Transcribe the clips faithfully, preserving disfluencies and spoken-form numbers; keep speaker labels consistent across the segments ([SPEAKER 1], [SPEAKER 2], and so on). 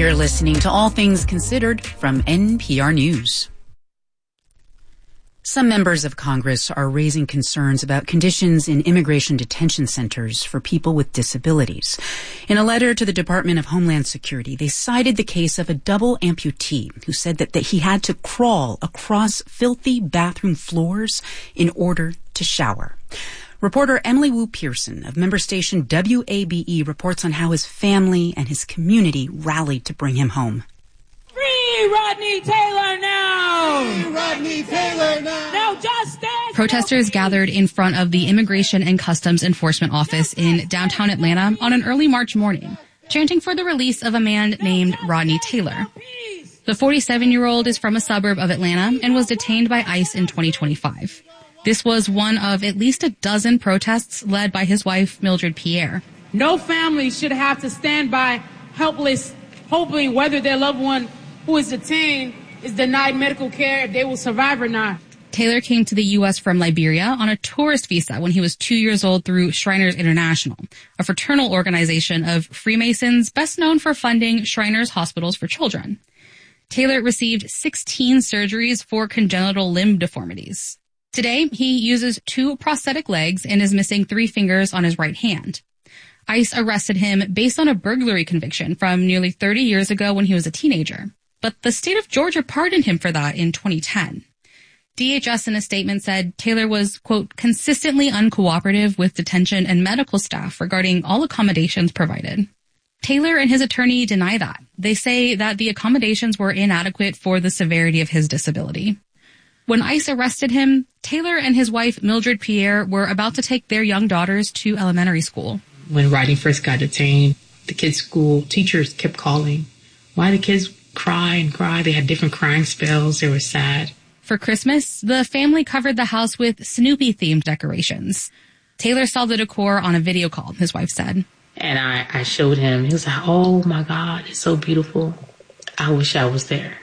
[SPEAKER 1] You're listening to All Things Considered from N P R News. Some members of Congress are raising concerns about conditions in immigration detention centers for people with disabilities. In a letter to the Department of Homeland Security, they cited the case of a double amputee who said that, that he had to crawl across filthy bathroom floors in order to shower. Reporter Emily Wu Pearson of member station W A B E reports on how his family and his community rallied to bring him home.
[SPEAKER 2] Free Rodney Taylor now! Free Rodney Taylor now! No justice!
[SPEAKER 3] Protesters gathered in front of the Immigration and Customs Enforcement Office in downtown Atlanta on an early March morning, chanting for the release of a man named Rodney Taylor. The forty-seven-year-old is from a suburb of Atlanta and was detained by ICE in twenty twenty-five. This was one of at least a dozen protests led by his wife, Mildred Pierre.
[SPEAKER 2] No family should have to stand by helpless, hoping whether their loved one who is detained is denied medical care if they will survive or not.
[SPEAKER 3] Taylor came to the U S from Liberia on a tourist visa when he was two years old through Shriners International, a fraternal organization of Freemasons best known for funding Shriners hospitals for children. Taylor received sixteen surgeries for congenital limb deformities. Today, he uses two prosthetic legs and is missing three fingers on his right hand. ICE arrested him based on a burglary conviction from nearly thirty years ago when he was a teenager. But the state of Georgia pardoned him for that in twenty ten. D H S in a statement said Taylor was, quote, consistently uncooperative with detention and medical staff regarding all accommodations provided. Taylor and his attorney deny that. They say that the accommodations were inadequate for the severity of his disability. When ICE arrested him, Taylor and his wife, Mildred Pierre, were about to take their young daughters to elementary school.
[SPEAKER 4] When Rodney first got detained, the kids' school teachers kept calling. Why the kids cry and cry? They had different crying spells. They were sad.
[SPEAKER 3] For Christmas, the family covered the house with Snoopy-themed decorations. Taylor saw the decor on a video call, his wife said.
[SPEAKER 4] And I, I showed him. He was like, oh, my God, it's so beautiful. I wish I was there.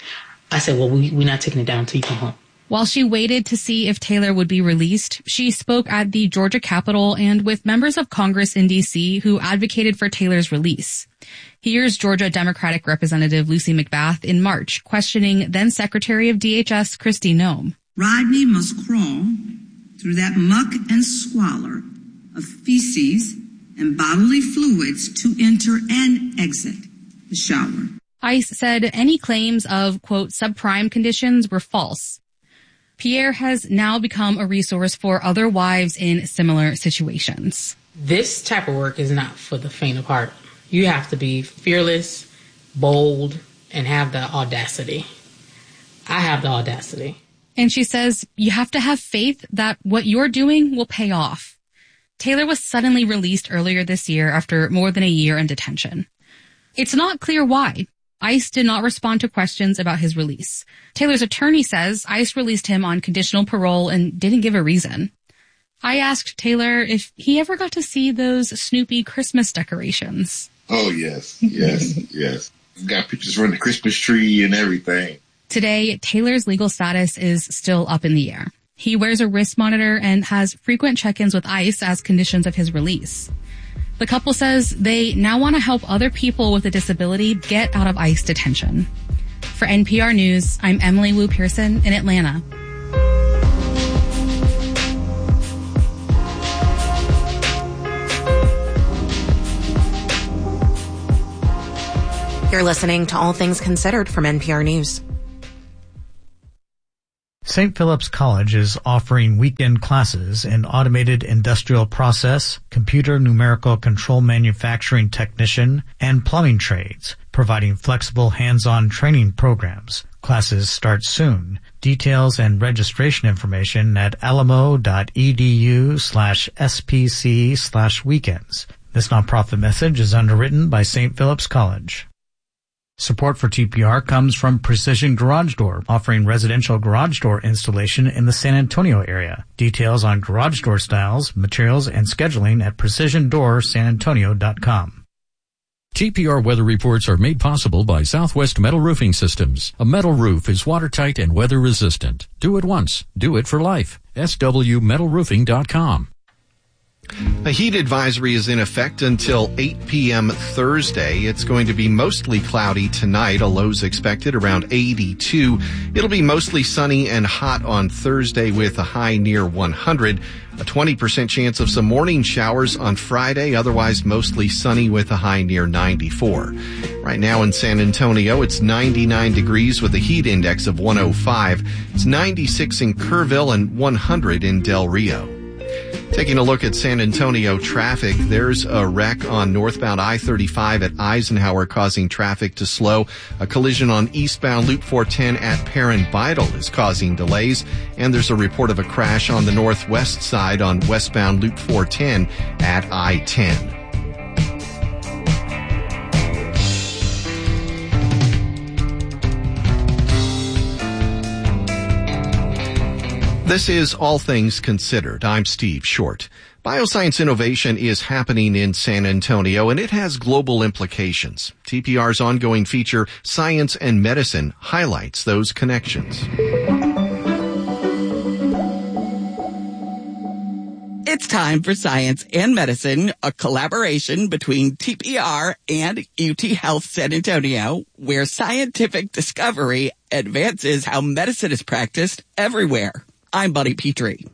[SPEAKER 4] I said, well, we, we're not taking it down until you come home.
[SPEAKER 3] While she waited to see if Taylor would be released, she spoke at the Georgia Capitol and with members of Congress in D C who advocated for Taylor's release. Here's Georgia Democratic Representative Lucy McBath in March questioning then-Secretary of D H S Kristi Noem.
[SPEAKER 5] Rodney must crawl through that muck and squalor of feces and bodily fluids to enter and exit the shower.
[SPEAKER 3] ICE said any claims of, quote, subprime conditions were false. Pierre has now become a resource for other wives in similar situations.
[SPEAKER 4] This type of work is not for the faint of heart. You have to be fearless, bold, and have the audacity. I have the audacity.
[SPEAKER 3] And she says you have to have faith that what you're doing will pay off. Taylor was suddenly released earlier this year after more than a year in detention. It's not clear why. ICE did not respond to questions about his release. Taylor's attorney says ICE released him on conditional parole and didn't give a reason. I asked Taylor if he ever got to see those Snoopy Christmas decorations.
[SPEAKER 6] Oh, yes, yes, yes. Got pictures from the Christmas tree and everything.
[SPEAKER 3] Today, Taylor's legal status is still up in the air. He wears a wrist monitor and has frequent check-ins with ICE as conditions of his release. The couple says they now want to help other people with a disability get out of ICE detention. For N P R News, I'm Emily Wu Pearson in Atlanta.
[SPEAKER 7] You're listening to All Things Considered from N P R News.
[SPEAKER 8] Saint Philip's College is offering weekend classes in automated industrial process, computer numerical control manufacturing technician, and plumbing trades, providing flexible hands-on training programs. Classes start soon. Details and registration information at alamo.edu slash spc slash weekends. This nonprofit message is underwritten by Saint Philip's College. Support for T P R comes from Precision Garage Door, offering residential garage door installation in the San Antonio area. Details on garage door styles, materials, and scheduling at precision door san antonio dot com.
[SPEAKER 9] T P R weather reports are made possible by Southwest Metal Roofing Systems. A metal roof is watertight and weather resistant. Do it once. Do it for life. S W metal roofing dot com.
[SPEAKER 10] A heat advisory is in effect until eight p.m. Thursday. It's going to be mostly cloudy tonight. A low's expected around eighty-two. It'll be mostly sunny and hot on Thursday with a high near one hundred. A twenty percent chance of some morning showers on Friday. Otherwise mostly sunny with a high near ninety-four. Right now in San Antonio, it's ninety-nine degrees with a heat index of one oh five. It's ninety-six in Kerrville and one hundred in Del Rio. Taking a look at San Antonio traffic, there's a wreck on northbound I thirty-five at Eisenhower causing traffic to slow. A collision on eastbound Loop four ten at Perrin Beidel is causing delays. And there's a report of a crash on the northwest side on westbound Loop four ten at I ten. This is All Things Considered. I'm Steve Short. Bioscience innovation is happening in San Antonio, and it has global implications. T P R's ongoing feature, Science and Medicine, highlights those connections.
[SPEAKER 11] It's time for Science and Medicine, a collaboration between T P R and U T Health San Antonio, where scientific discovery advances how medicine is practiced everywhere. I'm Buddy Petrie.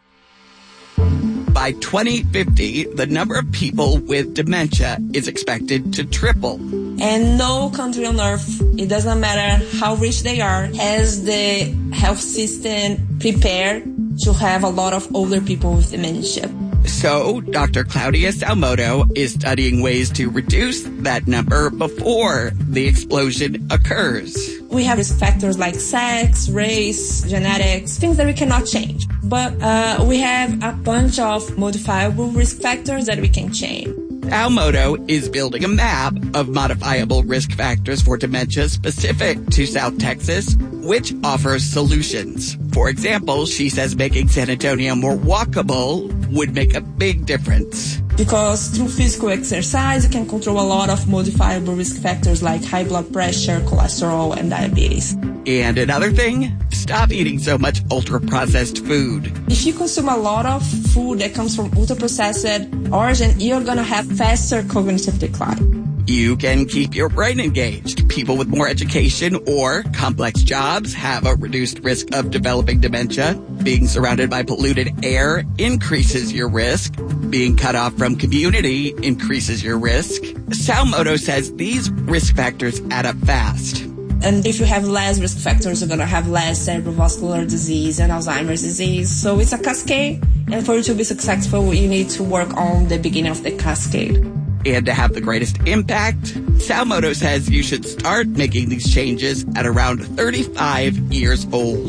[SPEAKER 11] By twenty fifty, the number of people with dementia is expected to triple.
[SPEAKER 12] And no country on earth, it doesn't matter how rich they are, has the health system prepared to have a lot of older people with dementia.
[SPEAKER 11] So, Doctor Claudia Salmodo is studying ways to reduce that number before the explosion occurs.
[SPEAKER 12] We have risk factors like sex, race, genetics, things that we cannot change. But uh, we have a bunch of modifiable risk factors that we can change.
[SPEAKER 11] Salmodo is building a map of modifiable risk factors for dementia specific to South Texas, which offers solutions. For example, she says making San Antonio more walkable would make a big difference.
[SPEAKER 12] Because through physical exercise, you can control a lot of modifiable risk factors like high blood pressure, cholesterol, and diabetes.
[SPEAKER 11] And another thing, stop eating so much ultra-processed food.
[SPEAKER 12] If you consume a lot of food that comes from ultra-processed origin, you're going to have faster cognitive decline.
[SPEAKER 11] You can keep your brain engaged. People with more education or complex jobs have a reduced risk of developing dementia. Being surrounded by polluted air increases your risk. Being cut off from community increases your risk. Salmodo says these risk factors add up fast.
[SPEAKER 12] And if you have less risk factors, you're going to have less cerebrovascular disease and Alzheimer's disease. So it's a cascade. And for you to be successful, you need to work on the beginning of the cascade.
[SPEAKER 11] And to have the greatest impact, Salmodo says you should start making these changes at around thirty-five years old.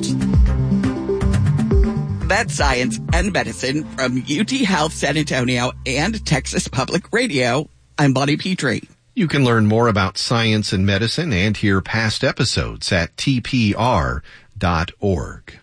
[SPEAKER 11] That's Science and Medicine from U T Health San Antonio and Texas Public Radio. I'm Buddy Petrie.
[SPEAKER 10] You can learn more about science and medicine and hear past episodes at T P R dot org.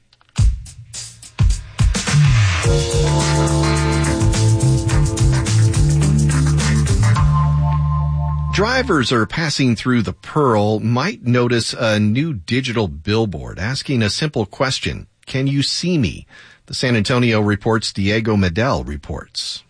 [SPEAKER 10] Drivers are passing through the Pearl might notice a new digital billboard asking a simple question. Can you see me? The San Antonio Report's Diego Medel reports.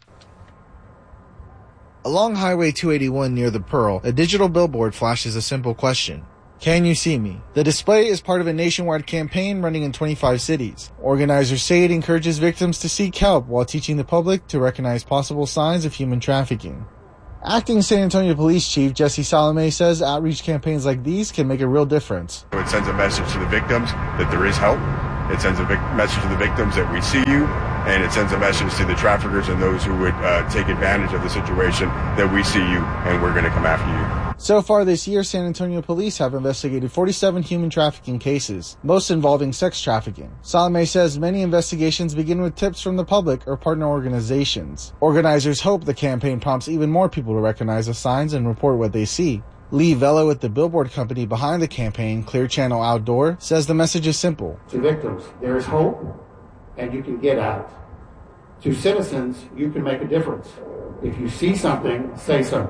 [SPEAKER 13] Along Highway two eighty-one near the Pearl, a digital billboard flashes a simple question. Can you see me? The display is part of a nationwide campaign running in twenty-five cities. Organizers say it encourages victims to seek help while teaching the public to recognize possible signs of human trafficking. Acting San Antonio Police Chief Jesse Salome says outreach campaigns like these can make a real difference.
[SPEAKER 14] It sends a message to the victims that there is help. It sends a vic- message to the victims that we see you, and it sends a message to the traffickers and those who would uh, take advantage of the situation that we see you and we're going to come after you.
[SPEAKER 13] So far this year, San Antonio police have investigated forty-seven human trafficking cases, most involving sex trafficking. Salome says many investigations begin with tips from the public or partner organizations. Organizers hope the campaign prompts even more people to recognize the signs and report what they see. Lee Velo with the billboard company behind the campaign, Clear Channel Outdoor, says the message is simple.
[SPEAKER 15] To victims, there is hope, and you can get out. To citizens, you can make a difference. If you see something, say something.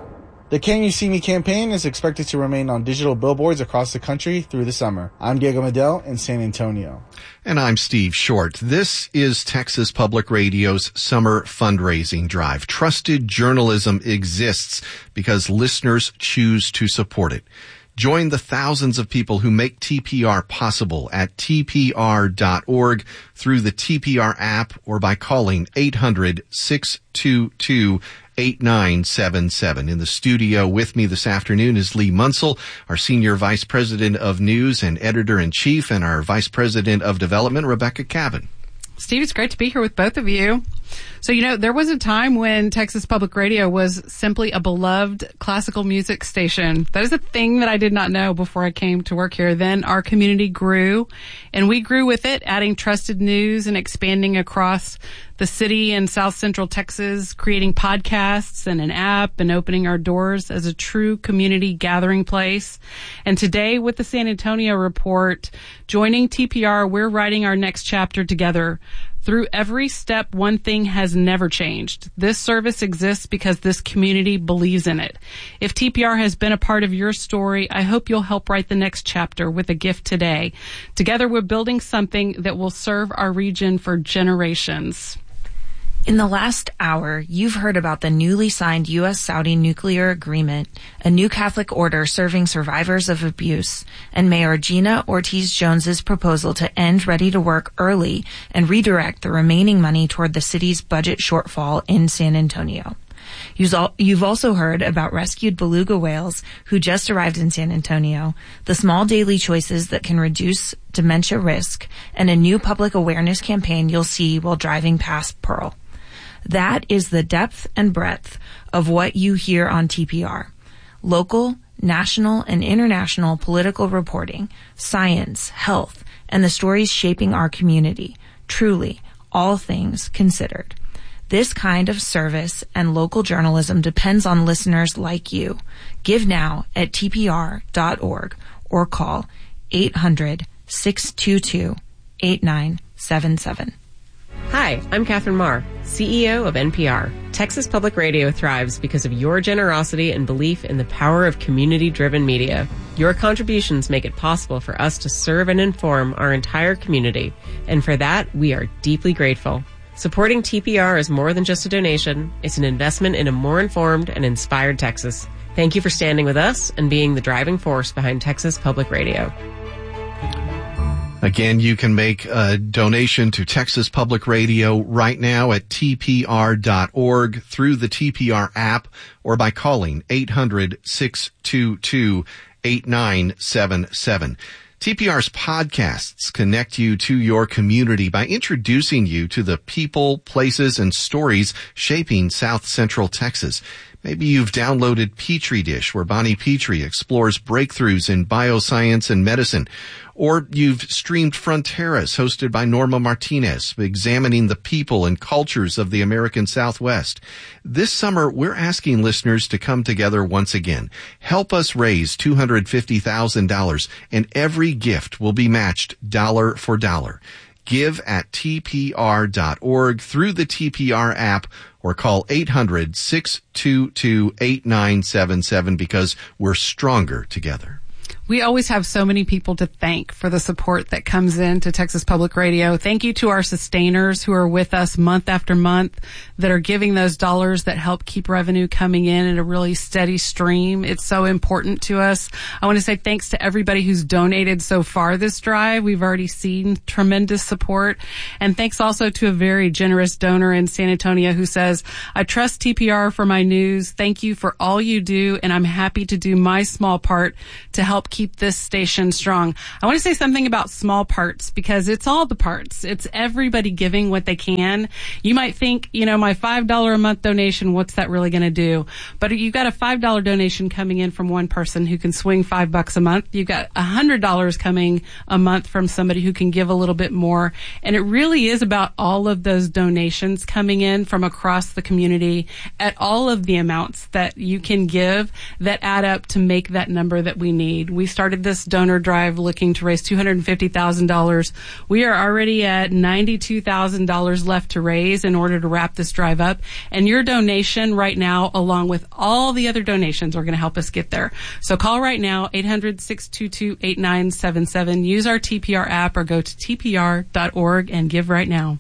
[SPEAKER 13] The Can You See Me campaign is expected to remain on digital billboards across the country through the summer. I'm Diego Medel in San Antonio.
[SPEAKER 10] And I'm Steve Short. This is Texas Public Radio's summer fundraising drive. Trusted journalism exists because listeners choose to support it. Join the thousands of people who make T P R possible at T P R dot org through the T P R app or by calling eight hundred, six two two, eight nine seven seven. In the studio with me this afternoon is Lee Munsell, our Senior Vice President of News and Editor-in-Chief, and our Vice President of Development, Rebecca Cabin.
[SPEAKER 16] Steve, it's great to be here with both of you. So, you know, there was a time when Texas Public Radio was simply a beloved classical music station. That is a thing that I did not know before I came to work here. Then our community grew, and we grew with it, adding trusted news and expanding across the city and South Central Texas, creating podcasts and an app and opening our doors as a true community gathering place. And today with the San Antonio Report, joining T P R, we're writing our next chapter together. Through every step, one thing has never changed. This service exists because this community believes in it. If T P R has been a part of your story, I hope you'll help write the next chapter with a gift today. Together, we're building something that will serve our region for generations.
[SPEAKER 17] In the last hour, you've heard about the newly signed U S Saudi nuclear agreement, a new Catholic order serving survivors of abuse, and Mayor Gina Ortiz-Jones's proposal to end Ready to Work early and redirect the remaining money toward the city's budget shortfall in San Antonio. You've also heard about rescued beluga whales who just arrived in San Antonio, the small daily choices that can reduce dementia risk, and a new public awareness campaign you'll see while driving past Pearl. That is the depth and breadth of what you hear on T P R. Local, national, and international political reporting, science, health, and the stories shaping our community. Truly, all things considered. This kind of service and local journalism depends on listeners like you. Give now at T P R dot org or call eight hundred, six two two, eight nine seven seven.
[SPEAKER 18] Hi, I'm Catherine Marr, C E O of N P R. Texas Public Radio thrives because of your generosity and belief in the power of community-driven media. Your contributions make it possible for us to serve and inform our entire community, and for that, we are deeply grateful. Supporting T P R is more than just a donation. It's an investment in a more informed and inspired Texas. Thank you for standing with us and being the driving force behind Texas Public Radio.
[SPEAKER 10] Again, you can make a donation to Texas Public Radio right now at T P R dot org through the T P R app or by calling eight hundred, six two two, eight nine seven seven. T P R's podcasts connect you to your community by introducing you to the people, places, and stories shaping South Central Texas. Maybe you've downloaded Petri Dish, where Bonnie Petrie explores breakthroughs in bioscience and medicine. Or you've streamed Fronteras, hosted by Norma Martinez, examining the people and cultures of the American Southwest. This summer, we're asking listeners to come together once again. Help us raise two hundred fifty thousand dollars, and every gift will be matched dollar for dollar. Give at T P R dot org through the T P R app or call eight hundred, six two two, eight nine seven seven because we're stronger together.
[SPEAKER 16] We always have so many people to thank for the support that comes in to Texas Public Radio. Thank you to our sustainers who are with us month after month, that are giving those dollars that help keep revenue coming in at a really steady stream. It's so important to us. I want to say thanks to everybody who's donated so far this drive. We've already seen tremendous support. And thanks also to a very generous donor in San Antonio who says, I trust T P R for my news. Thank you for all you do, and I'm happy to do my small part to help keep keep this station strong. I want to say something about small parts because it's all the parts. It's everybody giving what they can. You might think, you know, my five dollars a month donation, what's that really going to do? But you've got a five dollars donation coming in from one person who can swing five bucks a month. You've got one hundred dollars coming a month from somebody who can give a little bit more. And it really is about all of those donations coming in from across the community at all of the amounts that you can give that add up to make that number that we need. We we started this donor drive looking to raise two hundred fifty thousand dollars. We are already at ninety-two thousand dollars left to raise in order to wrap this drive up. And your donation right now, along with all the other donations, are going to help us get there. So call right now, eight hundred, six two two, eight nine seven seven. Use our T P R app or go to T P R dot org and give right now.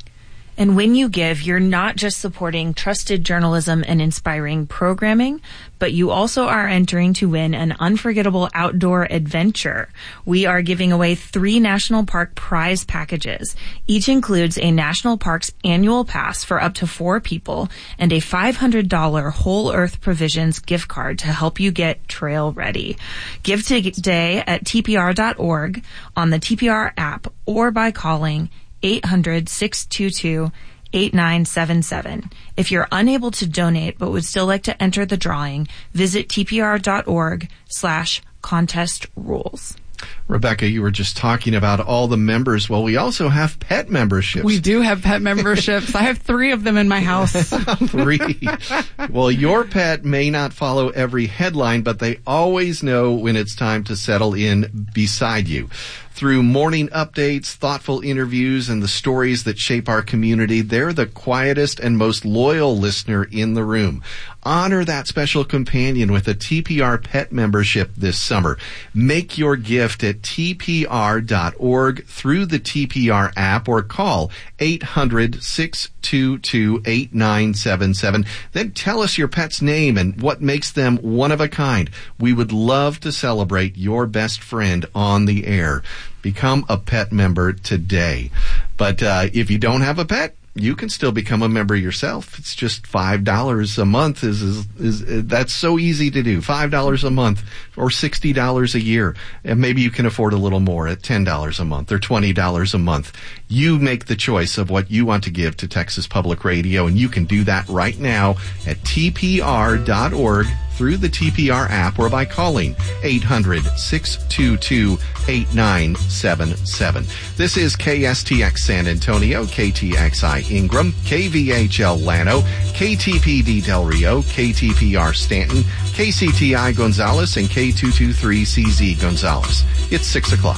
[SPEAKER 17] And when you give, you're not just supporting trusted journalism and inspiring programming, but you also are entering to win an unforgettable outdoor adventure. We are giving away three National Park prize packages. Each includes a National Parks annual pass for up to four people and a five hundred dollars Whole Earth Provisions gift card to help you get trail ready. Give today at T P R dot org, on the T P R app, or by calling eight hundred, six two two, eight nine seven seven. If you're unable to donate but would still like to enter the drawing, visit T P R dot org slash contest rules.
[SPEAKER 10] Rebecca, you were just talking about all the members. Well, we also have pet memberships.
[SPEAKER 16] We do have pet memberships. I have three of them in my house.
[SPEAKER 10] Three. Well, your pet may not follow every headline, but they always know when it's time to settle in beside you. Through morning updates, thoughtful interviews, and the stories that shape our community, they're the quietest and most loyal listener in the room. Honor that special companion with a T P R pet membership this summer. Make your gift at T P R dot org through the T P R app or call eight hundred, six two two, eight nine seven seven. Then tell us your pet's name and what makes them one of a kind. We would love to celebrate your best friend on the air. Become a pet member today. But uh, if you don't have a pet, you can still become a member yourself. It's just five dollars a month. Is, is, is that's so easy to do. five dollars a month or sixty dollars a year. And maybe you can afford a little more at ten dollars a month or twenty dollars a month. You make the choice of what you want to give to Texas Public Radio, and you can do that right now at T P R dot org through the T P R app or by calling eight hundred, six two two, eight nine seven seven. This is K S T X San Antonio, K T X I Ingram, K V H L Llano, K T P D Del Rio, K T P R Stanton, K C T I Gonzales, and K two two three C Z Gonzales. It's six o'clock.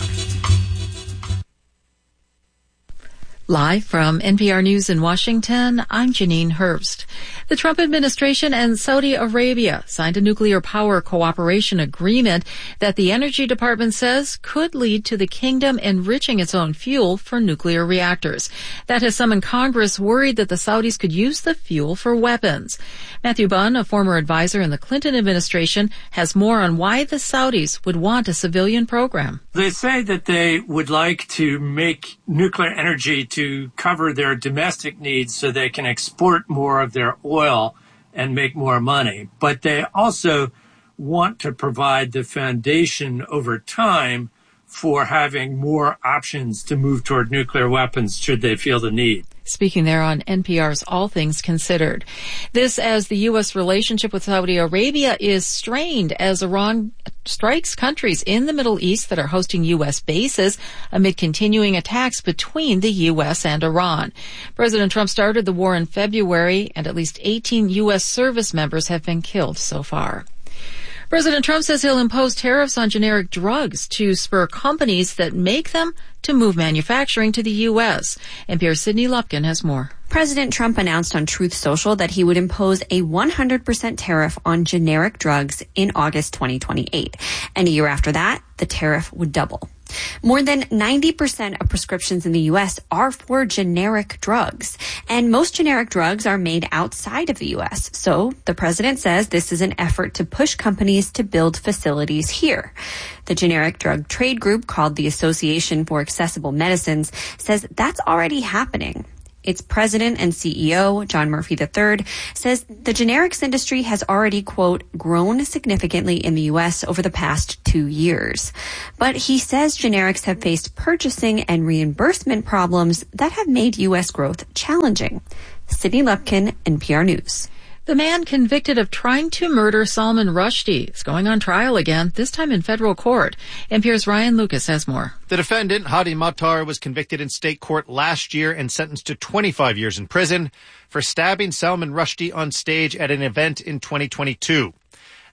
[SPEAKER 19] Live from N P R News in Washington, I'm Janine Herbst. The Trump administration and Saudi Arabia signed a nuclear power cooperation agreement that the Energy Department says could lead to the kingdom enriching its own fuel for nuclear reactors. That has summoned Congress worried that the Saudis could use the fuel for weapons. Matthew Bunn, a former advisor in the Clinton administration, has more on why the Saudis would want a civilian program.
[SPEAKER 20] They say that they would like to make nuclear energy to cover their domestic needs so they can export more of their oil and make more money. But they also want to provide the foundation over time for having more options to move toward nuclear weapons should they feel the need.
[SPEAKER 19] Speaking there on N P R's All Things Considered. This as the U S relationship with Saudi Arabia is strained as Iran strikes countries in the Middle East that are hosting U S bases amid continuing attacks between the U S and Iran. President Trump started the war in February, and at least eighteen U S service members have been killed so far. President Trump says he'll impose tariffs on generic drugs to spur companies that make them to move manufacturing to the U S. N P R's Sydney Lupkin has more.
[SPEAKER 21] President Trump announced on Truth Social that he would impose a one hundred percent tariff on generic drugs in August twenty twenty-eight. And a year after that, the tariff would double. More than ninety percent of prescriptions in the U S are for generic drugs, and most generic drugs are made outside of the U S. So the president says this is an effort to push companies to build facilities here. The generic drug trade group, called the Association for Accessible Medicines, says that's already happening. Its president and C E O, John Murphy the third, says the generics industry has already, quote, grown significantly in the U S over the past two years. But he says generics have faced purchasing and reimbursement problems that have made U S growth challenging. Sydney Lupkin, N P R News.
[SPEAKER 19] The man convicted of trying to murder Salman Rushdie is going on trial again, this time in federal court. N P R's Ryan Lucas has more.
[SPEAKER 22] The defendant, Hadi Matar, was convicted in state court last year and sentenced to twenty-five years in prison for stabbing Salman Rushdie on stage at an event in twenty twenty-two.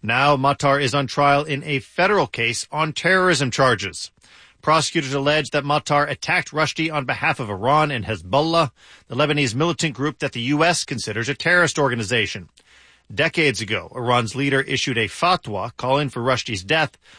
[SPEAKER 22] Now Matar is on trial in a federal case on terrorism charges. Prosecutors allege that Matar attacked Rushdie on behalf of Iran and Hezbollah, the Lebanese militant group that the U S considers a terrorist organization. Decades ago, Iran's leader issued a fatwa calling for Rushdie's death,